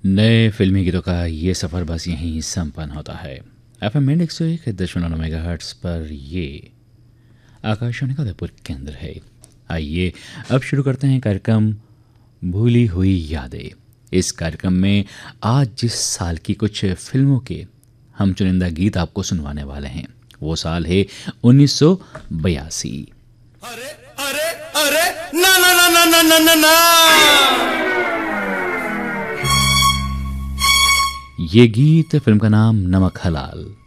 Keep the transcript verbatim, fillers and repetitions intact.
नए फिल्मी गीतों का ये सफ़र बस यहीं संपन्न होता है। एफ एम एक सौ एक दशमलव मेगा हर्ट्स पर ये आकाशवाणी का उदयपुर केंद्र है। आइए अब शुरू करते हैं कार्यक्रम भूली हुई यादें। इस कार्यक्रम में आज जिस साल की कुछ फिल्मों के हम चुनिंदा गीत आपको सुनवाने वाले हैं वो साल है उन्नीस सौ बयासी। अरे अरे अरे ना ना ना ना ना ना ना ये गीत फिल्म का नाम नमक हलाल।